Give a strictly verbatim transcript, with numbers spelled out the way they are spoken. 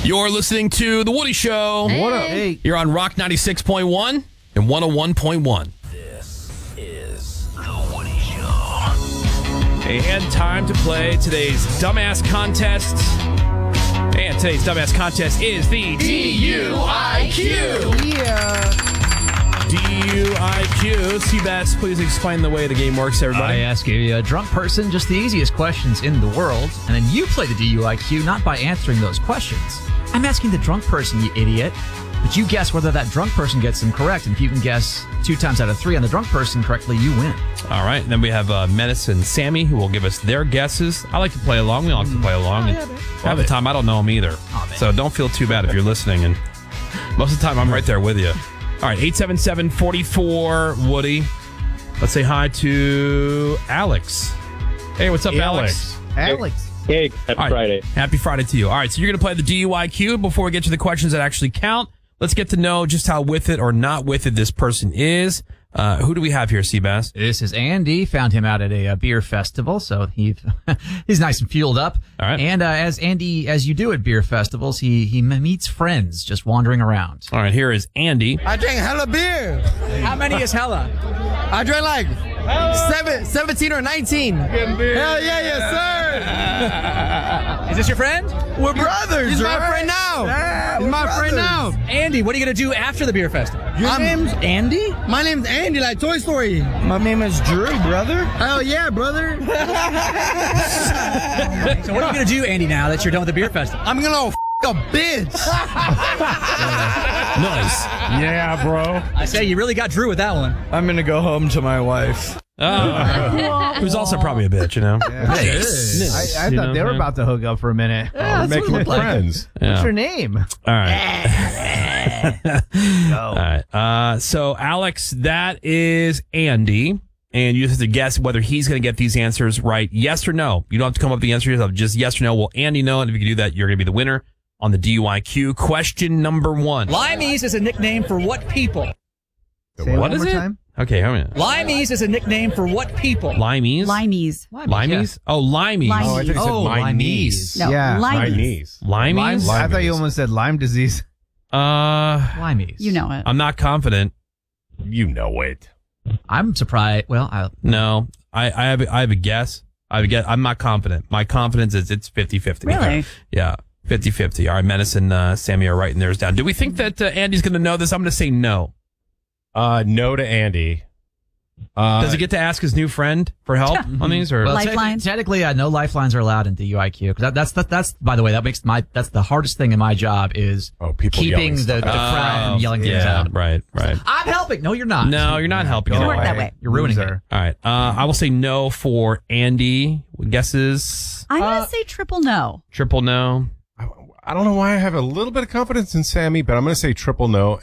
You're listening to The Woody Show. Hey. What up? Hey. You're on Rock ninety-six point one and one oh one point one. This is The Woody Show. And time to play today's Dumbass Contest. And today's Dumbass Contest is the D U I Q. Yeah. D U I Q. Seabass, please explain the way the game works, everybody. I ask a, a drunk person just the easiest questions in the world, and then you play the D U I Q not by answering those questions. I'm asking the drunk person, you idiot, but you guess whether that drunk person gets them correct, and if you can guess two times out of three on the drunk person correctly, you win. All right. And then we have uh, Menace and Sammy, who will give us their guesses. I like to play along. We all like to play along. And half the time, I don't know them either. Oh, man. So don't feel too bad if you're listening. And most of the time, I'm right there with you. All right. eight seven seven, four four, Woody. Let's say hi to Alex. Hey, what's up, Alex? Alex. Hey, happy All right. Friday. Happy Friday to you. All right, so you're going to play the D U I Q. Before we get to the questions that actually count, let's get to know just how with it or not with it this person is. Uh, who do we have here, Seabass? This is Andy. Found him out at a, uh beer festival, so he he's nice and fueled up. All right. And uh, as Andy, as you do at beer festivals, he he meets friends just wandering around. All right, here is Andy. I drank hella beer. How many is hella? I drank like seven, seventeen or nineteen. Hell yeah, yes, sir. Is this your friend? We're brothers, He's right? my friend now. Yeah, He's we're my brothers. friend now. Andy, what are you going to do after the beer festival? Your I'm, name's Andy? My name's Andy, like Toy Story. My name is Drew, brother. Hell yeah, brother. So what are you going to do, Andy, now that you're done with the beer festival? I'm gonna f*** a bitch. Nice. Yeah, bro. I say you really got Drew with that one. I'm gonna go home to my wife. Uh, who's also probably a bitch, you know? Nice. I, I You thought know they what were I mean? about to hook up for a minute. Yeah, We're making friends. Yeah. What's your name? All right. All right. Uh, so, Alex, that is Andy. And you have to guess whether he's going to get these answers right. Yes or no. You don't have to come up with the answer yourself. Just yes or no. Will Andy know? And if you can do that, you're going to be the winner on the D U I Q. Question number one. Limeys is a nickname for what people? Say it What one is more it? time. Okay, hold on. Limeys is a nickname for what people? Limeys? Limeys. Limeys? Oh, limeys. Limeys. Oh, I thought you said Oh, my limeys. knees. No, yeah, limeys. my knees. Limeys? I thought you almost said Lyme disease. Uh, Limeys. You know it. I'm not confident. You know it. I'm surprised. Well, I, No, I, I have a, I have a guess. I have a guess. I'm not confident. My confidence is it's fifty-fifty. Really? Yeah, fifty-fifty. All right, Menace and uh, Sammy are writing theirs down. Do we think that uh, Andy's going to know this? I'm going to say no. Uh, no to Andy. Uh, Does he get to ask his new friend for help on these? Or well, Lifeline? te- technically, uh, no lifelines are allowed in D U I Q. 'Cause That, that's that, that's by the way, that makes my that's the hardest thing in my job is Oh, people keeping yelling the, the stuff. crowd from yelling things yeah, out. right, right. I'm helping. No, you're not. No, you're not helping. Doesn't at work all. that way. You're ruining Loser. it. All right. Uh, I will say no for Andy. Guesses? I'm going Uh, to say triple no. Triple no. I, I don't know why I have a little bit of confidence in Sammy, but I'm going to say triple no.